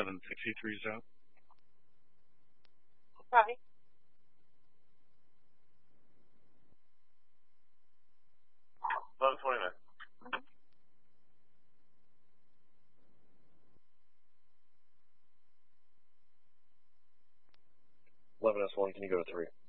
1163 is out. Copy. 1129. 11S1, can you go to 3?